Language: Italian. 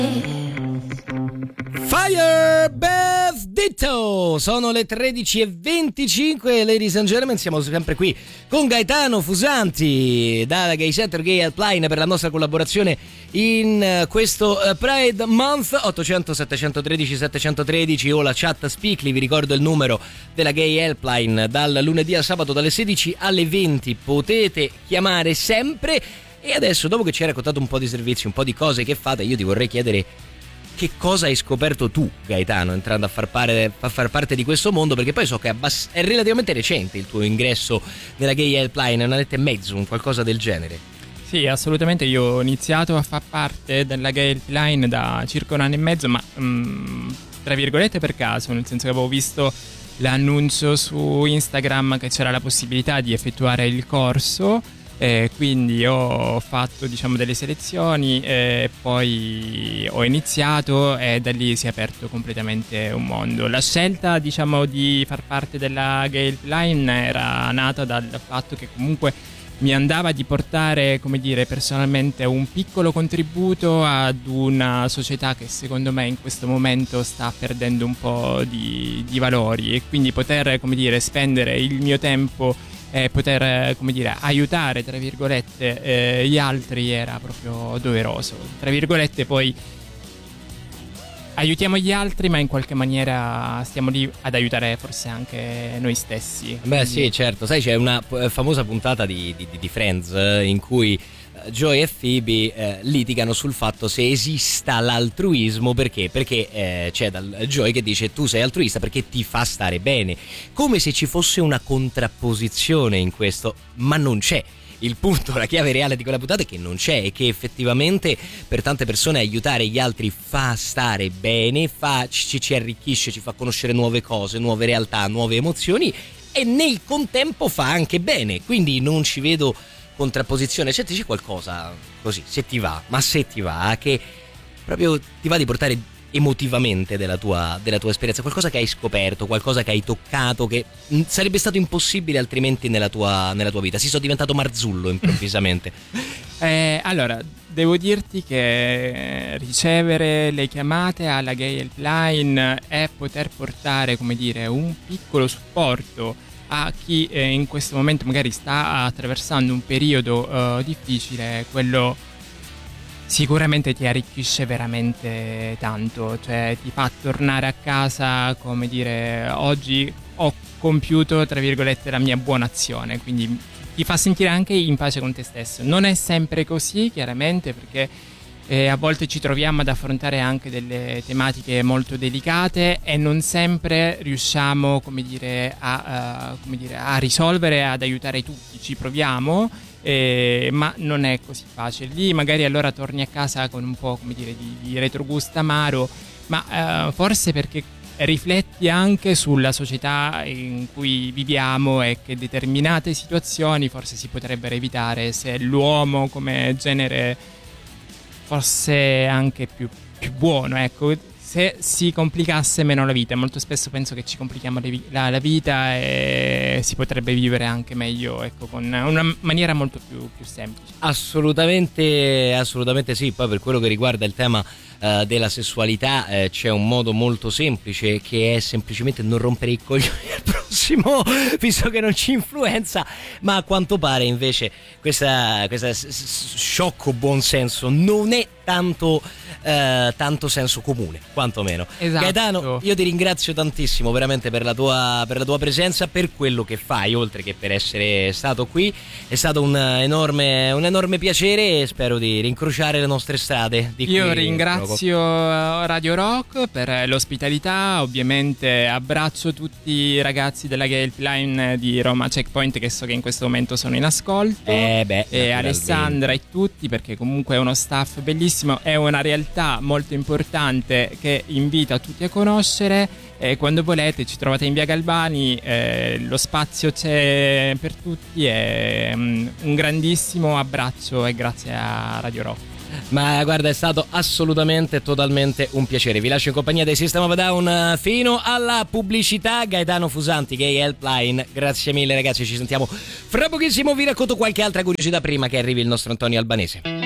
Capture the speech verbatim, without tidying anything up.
Fire Beth Ditto, sono le tredici e venticinque, ladies and gentlemen, siamo sempre qui con Gaetano Fusanti dalla Gay Center Gay Helpline per la nostra collaborazione in questo Pride Month. Ottocento settecentotredici settecentotredici o la chat Speakly, vi ricordo il numero della Gay Helpline, dal lunedì al sabato dalle sedici alle venti potete chiamare sempre. E adesso, dopo che ci hai raccontato un po' di servizi, un po' di cose che fate, io ti vorrei chiedere che cosa hai scoperto tu, Gaetano, entrando a far, pare, a far parte di questo mondo, perché poi so che è, abbass- è relativamente recente il tuo ingresso nella Gay Helpline, un annetto e mezzo, un qualcosa del genere. Sì, assolutamente, io ho iniziato a far parte della Gay Helpline da circa un anno e mezzo, ma mh, tra virgolette per caso, nel senso che avevo visto l'annuncio su Instagram che c'era la possibilità di effettuare il corso. Eh, quindi ho fatto, diciamo, delle selezioni e poi ho iniziato e da lì si è aperto completamente un mondo. La scelta, diciamo, di far parte della Gay Helpline era nata dal fatto che comunque mi andava di portare, come dire, personalmente un piccolo contributo ad una società che secondo me in questo momento sta perdendo un po' di, di valori, e quindi poter, come dire, spendere il mio tempo e poter, come dire, aiutare, tra virgolette, eh, gli altri era proprio doveroso. Tra virgolette, poi aiutiamo gli altri, ma in qualche maniera stiamo lì ad aiutare forse anche noi stessi. Beh, sì, certo. Sai, c'è una famosa puntata di, di, di Friends in cui Joey e Phoebe eh, litigano sul fatto se esista l'altruismo. Perché? Perché eh, c'è dal Joey che dice: tu sei altruista perché ti fa stare bene, come se ci fosse una contrapposizione in questo, ma non c'è. Il punto, la chiave reale di quella puntata è che non c'è, e che effettivamente per tante persone aiutare gli altri fa stare bene, fa, ci, ci arricchisce, ci fa conoscere nuove cose, nuove realtà, nuove emozioni, e nel contempo fa anche bene. Quindi non ci vedo contrapposizione. Cioè, c'è qualcosa così, se ti va, ma se ti va, che proprio ti va di portare emotivamente della tua, della tua esperienza, qualcosa che hai scoperto, qualcosa che hai toccato, che sarebbe stato impossibile altrimenti nella tua, nella tua vita. Si sono diventato Marzullo improvvisamente. eh, allora, devo dirti che ricevere le chiamate alla Gay Helpline e poter portare, come dire, un piccolo supporto a chi eh, in questo momento magari sta attraversando un periodo eh, difficile, quello sicuramente ti arricchisce veramente tanto. Cioè, ti fa tornare a casa, come dire, oggi ho compiuto, tra virgolette, la mia buona azione, quindi ti fa sentire anche in pace con te stesso. Non è sempre così, chiaramente, perché eh, a volte ci troviamo ad affrontare anche delle tematiche molto delicate e non sempre riusciamo, come dire, a, uh, come dire, a risolvere, ad aiutare tutti. Ci proviamo, eh, ma non è così facile. Lì magari allora torni a casa con un po', come dire, di, di retrogusto amaro, ma uh, forse perché rifletti anche sulla società in cui viviamo e che determinate situazioni forse si potrebbero evitare se l'uomo come genere fosse anche più, più buono, ecco, se si complicasse meno la vita. Molto spesso penso che ci complichiamo la, la vita e si potrebbe vivere anche meglio, ecco, con una maniera molto più, più semplice. Assolutamente, assolutamente sì. Poi per quello che riguarda il tema uh, della sessualità uh, c'è un modo molto semplice, che è semplicemente non rompere i coglioni al prossimo, visto che non ci influenza. Ma a quanto pare invece questa, questa s- s- sciocco buonsenso non è tanto, uh, tanto senso comune, quantomeno. Esatto. Gaetano, io ti ringrazio tantissimo veramente per la tua, per la tua presenza, per quello che fai, oltre che per essere stato qui. È stato un enorme, un enorme piacere, e spero di rincrociare le nostre strade di Io qui, ringrazio Radio Rock per l'ospitalità. Ovviamente abbraccio tutti i ragazzi della Gay Helpline di Roma Checkpoint, che so che in questo momento sono in ascolto, eh beh, e Alessandra e tutti, perché comunque è uno staff bellissimo, è una realtà molto importante che invita tutti a conoscere. E quando volete ci trovate in via Galvani, eh, lo spazio c'è per tutti, e um, un grandissimo abbraccio e grazie a Radio Rock. Ma guarda, è stato assolutamente, totalmente un piacere. Vi lascio in compagnia dei System of a Down fino alla pubblicità. Gaetano Fusanti, Gay Helpline, grazie mille ragazzi, ci sentiamo fra pochissimo. Vi racconto qualche altra curiosità prima che arrivi il nostro Antonio Albanese.